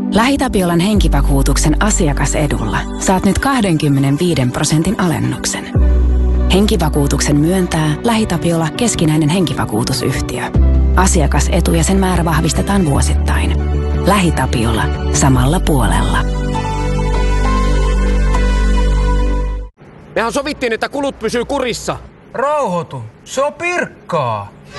LähiTapiolan henkivakuutuksen asiakasedulla saat nyt 25% alennuksen. Henkivakuutuksen myöntää LähiTapiola keskinäinen henkivakuutusyhtiö. Asiakasetu ja sen määrä vahvistetaan vuosittain. LähiTapiola. Samalla puolella. Mehän sovittiin, että kulut pysyy kurissa. Rauhoitu, se on pirkkaa.